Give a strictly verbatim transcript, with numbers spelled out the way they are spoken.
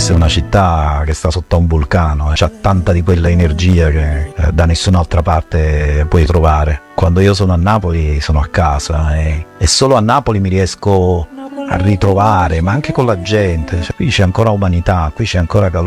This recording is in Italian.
Questa è una città che sta sotto a un vulcano, c'ha tanta di quella energia che eh, da nessun'altra parte puoi trovare. Quando io sono a Napoli sono a casa e, e solo a Napoli mi riesco a ritrovare, ma anche con la gente. Cioè, qui c'è ancora umanità, qui c'è ancora calore.